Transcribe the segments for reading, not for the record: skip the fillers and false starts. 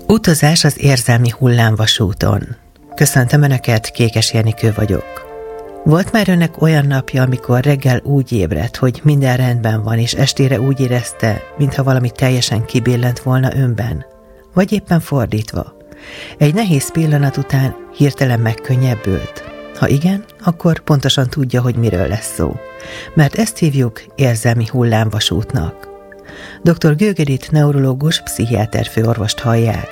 Utazás az érzelmi hullámvasúton. Köszöntöm Önöket, Kékes Jenikő vagyok. Volt már Önnek olyan napja, amikor reggel úgy ébredt, hogy minden rendben van, és estére úgy érezte, mintha valami teljesen kibillent volna önben? Vagy éppen fordítva? Egy nehéz pillanat után hirtelen megkönnyebbült? Ha igen, akkor pontosan tudja, hogy miről lesz szó. Mert ezt hívjuk érzelmi hullámvasútnak. Dr. Gögerit, neurológus, pszichiáter főorvost hallják.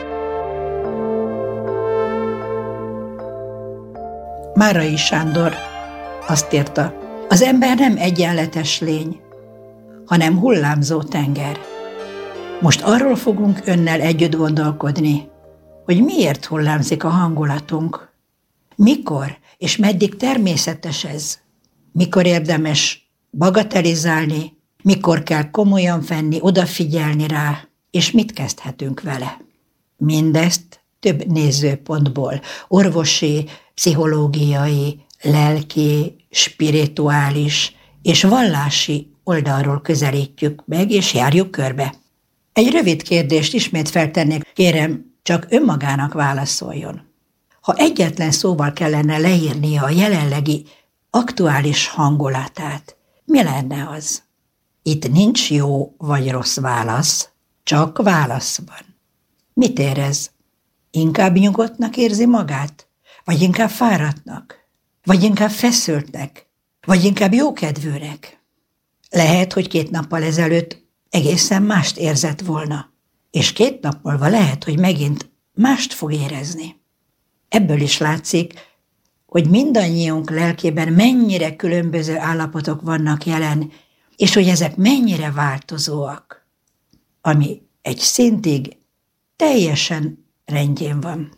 Márai Sándor azt írta, az ember nem egyenletes lény, hanem hullámzó tenger. Most arról fogunk önnel együtt gondolkodni, hogy miért hullámzik a hangulatunk, mikor és meddig természetes ez, mikor érdemes bagatelizálni, mikor kell komolyan venni, odafigyelni rá, és mit kezdhetünk vele. Mindezt több nézőpontból, orvosi, pszichológiai, lelki, spirituális és vallási oldalról közelítjük meg, és járjuk körbe. Egy rövid kérdést ismét feltennék, kérem, csak önmagának válaszoljon. Ha egyetlen szóval kellene leírnia a jelenlegi aktuális hangulatát, mi lenne az? Itt nincs jó vagy rossz válasz, csak válasz van. Mit érez? Inkább nyugodtnak érzi magát? Vagy inkább fáradtnak? Vagy inkább feszültnek? Vagy inkább jókedvűnek? Lehet, hogy 2 nappal ezelőtt egészen mást érzett volna, és 2 nap múlva lehet, hogy megint mást fog érezni. Ebből is látszik, hogy mindannyiunk lelkében mennyire különböző állapotok vannak jelen, és hogy ezek mennyire változóak, ami egy szintig teljesen rendjén van.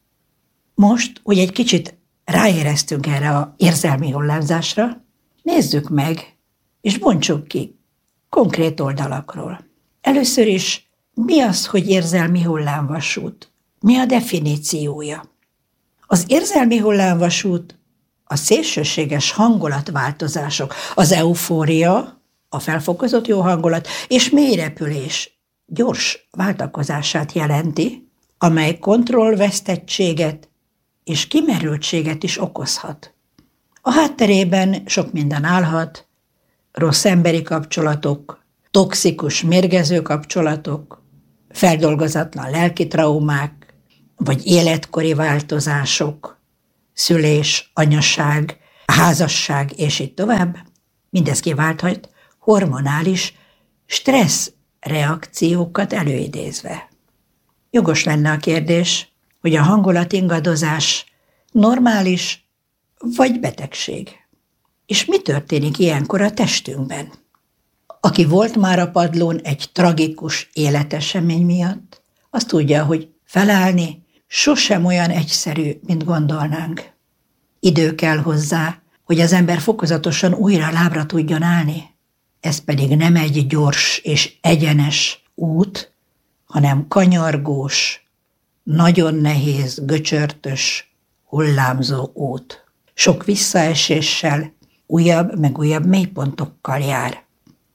Most, hogy egy kicsit ráéreztünk erre az érzelmi hullámzásra, nézzük meg, és bontsuk ki konkrét oldalakról. Először is, mi az, hogy érzelmi hullámvasút? Mi a definíciója? Az érzelmi hullámvasút a szélsőséges hangulatváltozások, az eufória, a felfokozott jó hangulat és mélyrepülés gyors váltakozását jelenti, amely kontrollvesztettséget és kimerültséget is okozhat. A hátterében sok minden állhat, rossz emberi kapcsolatok, toxikus, mérgező kapcsolatok, feldolgozatlan lelki traumák, vagy életkori változások, szülés, anyaság, házasság, és így tovább. Mindez kiválthat hormonális stressz reakciókat előidézve. Jogos lenne a kérdés, hogy a hangulatingadozás normális vagy betegség. És mi történik ilyenkor a testünkben? Aki volt már a padlón egy tragikus életesemény miatt, azt tudja, hogy felállni sosem olyan egyszerű, mint gondolnánk. Idő kell hozzá, hogy az ember fokozatosan újra lábra tudjon állni. Ez pedig nem egy gyors és egyenes út, hanem kanyargós, nagyon nehéz, göcsörtös, hullámzó út. Sok visszaeséssel, újabb meg újabb mélypontokkal jár.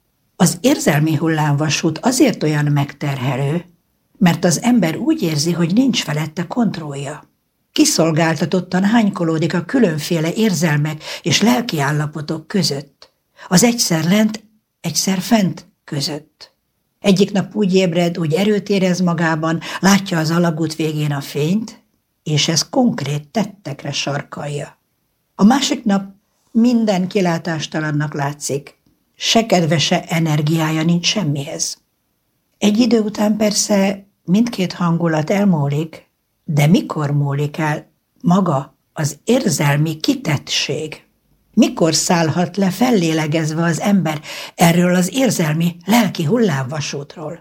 Az érzelmi hullámvasút azért olyan megterhelő, mert az ember úgy érzi, hogy nincs felette kontrollja. Kiszolgáltatottan hánykolódik a különféle érzelmek és lelkiállapotok között, az egyszer lent, egyszer fent között. Egyik nap úgy ébred, úgy erőt érez magában, látja az alagút végén a fényt, és ez konkrét tettekre sarkalja. A másik nap minden kilátástalannak látszik, se kedve, se energiája nincs semmihez. Egy idő után persze mindkét hangulat elmúlik, de mikor múlik el maga az érzelmi kitettség? Mikor szállhat le fellélegezve az ember erről az érzelmi lelki hullámvasútról?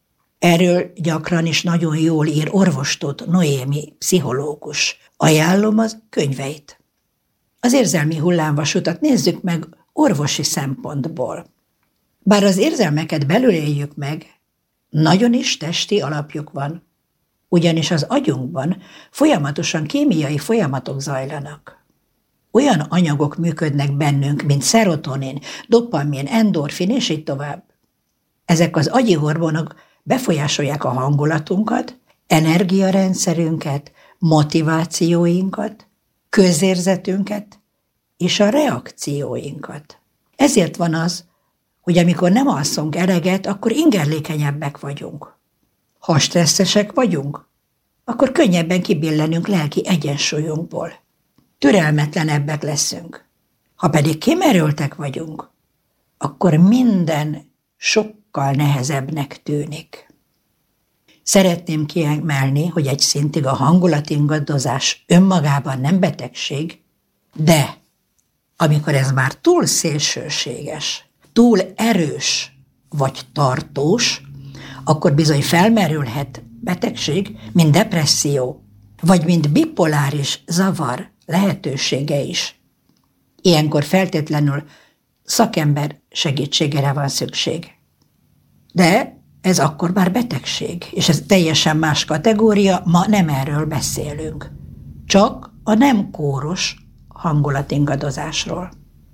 Erről gyakran is nagyon jól ír orvostót Noémi pszichológus. Ajánlom az könyveit. Az érzelmi hullámvasutat nézzük meg orvosi szempontból. Bár az érzelmeket belül éljük meg, nagyon is testi alapjuk van. Ugyanis az agyunkban folyamatosan kémiai folyamatok zajlanak. Olyan anyagok működnek bennünk, mint szerotonin, dopamin, endorfin, és így tovább. Ezek az agyi hormonok befolyásolják a hangulatunkat, energiarendszerünket, motivációinkat, közérzetünket és a reakcióinkat. Ezért van az, hogy amikor nem alszunk eleget, akkor ingerlékenyebbek vagyunk. Ha stresszesek vagyunk, akkor könnyebben kibillenünk lelki egyensúlyunkból. Türelmetlenebbek leszünk. Ha pedig kimerültek vagyunk, akkor minden sokkal nehezebbnek tűnik. Szeretném kiemelni, hogy egy szintig a hangulatingadozás önmagában nem betegség, de amikor ez már túl szélsőséges, túl erős vagy tartós, akkor bizony felmerülhet betegség, mint depresszió, vagy mint bipoláris zavar lehetősége is. Ilyenkor feltétlenül szakember segítségére van szükség. De ez akkor már betegség, és ez teljesen más kategória, ma nem erről beszélünk. Csak a nem kóros hangulatingadozásról.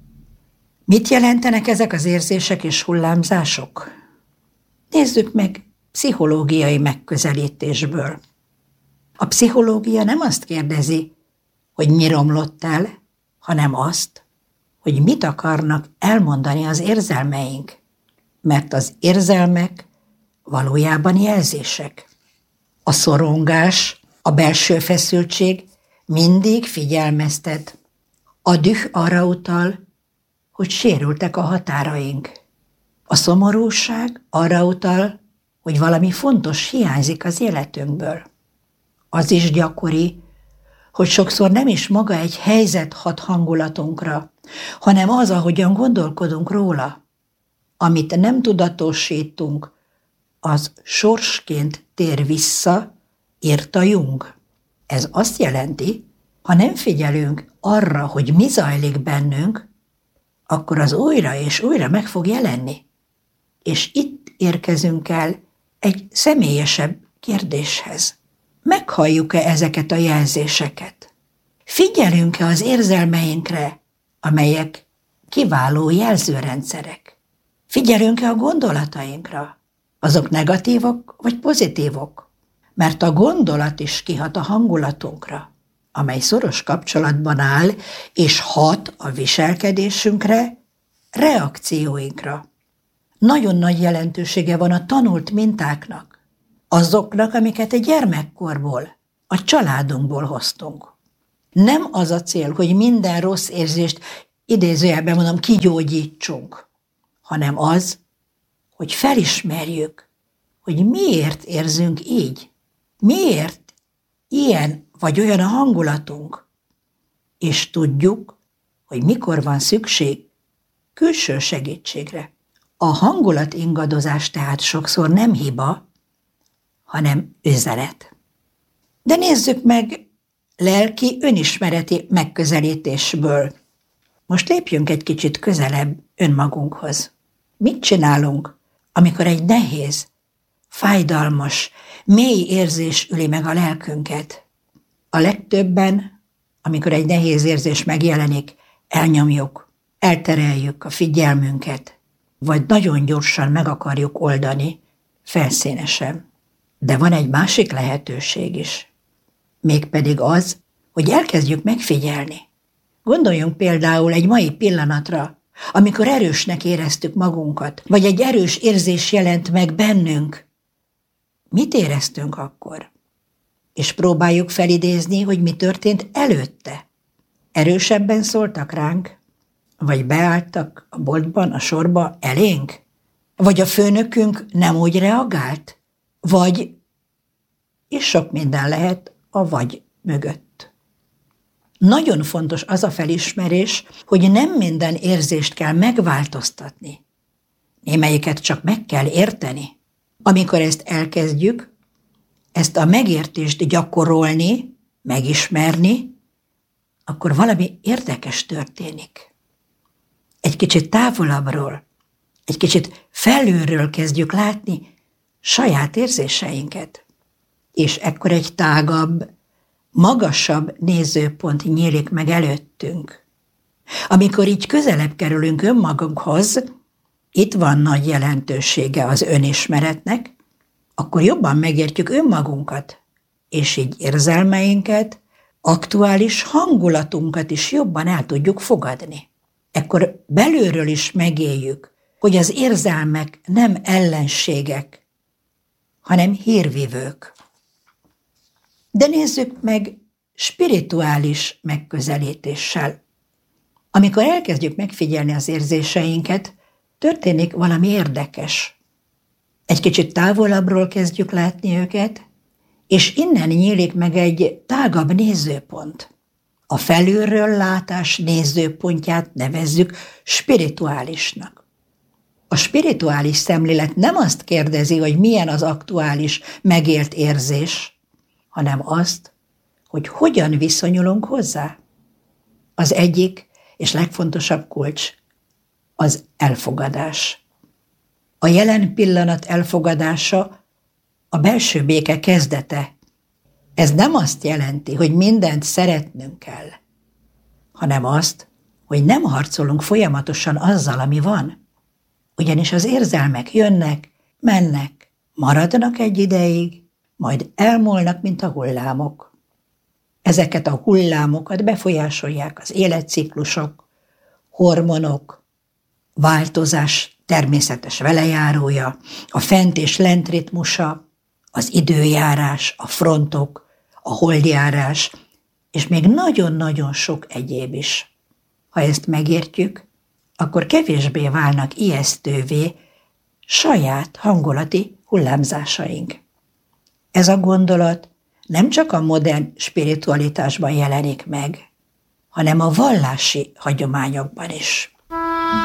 Mit jelentenek ezek az érzések és hullámzások? Nézzük meg pszichológiai megközelítésből. A pszichológia nem azt kérdezi, hogy mi romlott el, hanem azt, hogy mit akarnak elmondani az érzelmeink, mert az érzelmek valójában jelzések. A szorongás, a belső feszültség mindig figyelmeztet. A düh arra utal, hogy sérültek a határaink. A szomorúság arra utal, hogy valami fontos hiányzik az életünkből. Az is gyakori, hogy sokszor nem is maga egy helyzet hat hangulatunkra, hanem az, ahogyan gondolkodunk róla. Amit nem tudatosítunk, az sorsként tér vissza, írta Jung. Ez azt jelenti, ha nem figyelünk arra, hogy mi zajlik bennünk, akkor az újra és újra meg fog jelenni. És itt érkezünk el egy személyesebb kérdéshez. Meghalljuk-e ezeket a jelzéseket? Figyelünk-e az érzelmeinkre, amelyek kiváló jelzőrendszerek? Figyelünk-e a gondolatainkra? Azok negatívok vagy pozitívok? Mert a gondolat is kihat a hangulatunkra, amely szoros kapcsolatban áll, és hat a viselkedésünkre, reakcióinkra. Nagyon nagy jelentősége van a tanult mintáknak, azoknak, amiket a gyermekkorból, a családunkból hoztunk. Nem az a cél, hogy minden rossz érzést, idézőjelben mondom, kigyógyítsunk, hanem az, hogy felismerjük, hogy miért érzünk így, miért ilyen vagy olyan a hangulatunk, és tudjuk, hogy mikor van szükség külső segítségre. A hangulatingadozás tehát sokszor nem hiba, hanem üzenet. De nézzük meg lelki önismereti megközelítésből. Most lépjünk egy kicsit közelebb önmagunkhoz. Mit csinálunk, amikor egy nehéz, fájdalmas, mély érzés üli meg a lelkünket? A legtöbben, amikor egy nehéz érzés megjelenik, elnyomjuk, eltereljük a figyelmünket, vagy nagyon gyorsan meg akarjuk oldani, felszínesen. De van egy másik lehetőség is, mégpedig az, hogy elkezdjük megfigyelni. Gondoljunk például egy mai pillanatra, amikor erősnek éreztük magunkat, vagy egy erős érzés jelent meg bennünk. Mit éreztünk akkor? És próbáljuk felidézni, hogy mi történt előtte. Erősebben szóltak ránk, vagy beálltak a boltban, a sorba elénk, vagy a főnökünk nem úgy reagált, vagy, és sok minden lehet a vagy mögött. Nagyon fontos az a felismerés, hogy nem minden érzést kell megváltoztatni. Némelyiket csak meg kell érteni. Amikor ezt elkezdjük, ezt a megértést gyakorolni, megismerni, akkor valami érdekes történik. Egy kicsit távolabbról, egy kicsit felülről kezdjük látni saját érzéseinket. És ekkor egy tágabb, magasabb nézőpont nyílik meg előttünk. Amikor így közelebb kerülünk önmagunkhoz, itt van nagy jelentősége az önismeretnek, akkor jobban megértjük önmagunkat, és így érzelmeinket, aktuális hangulatunkat is jobban el tudjuk fogadni. Ekkor belülről is megéljük, hogy az érzelmek nem ellenségek, hanem hírvivők. De nézzük meg spirituális megközelítéssel. Amikor elkezdjük megfigyelni az érzéseinket, történik valami érdekes. Egy kicsit távolabbról kezdjük látni őket, és innen nyílik meg egy tágabb nézőpont. A felülről látás nézőpontját nevezzük spirituálisnak. A spirituális szemlélet nem azt kérdezi, hogy milyen az aktuális megélt érzés, hanem azt, hogy hogyan viszonyulunk hozzá. Az egyik és legfontosabb kulcs az elfogadás. A jelen pillanat elfogadása a belső béke kezdete. Ez nem azt jelenti, hogy mindent szeretnünk kell, hanem azt, hogy nem harcolunk folyamatosan azzal, ami van. Ugyanis az érzelmek jönnek, mennek, maradnak egy ideig, majd elmúlnak, mint a hullámok. Ezeket a hullámokat befolyásolják az életciklusok, hormonok, változás természetes velejárója, a fent és lent ritmusa, az időjárás, a frontok, a holdjárás, és még nagyon-nagyon sok egyéb is. Ha ezt megértjük, akkor kevésbé válnak ijesztővé saját hangulati hullámzásaink. Ez a gondolat nem csak a modern spiritualitásban jelenik meg, hanem a vallási hagyományokban is.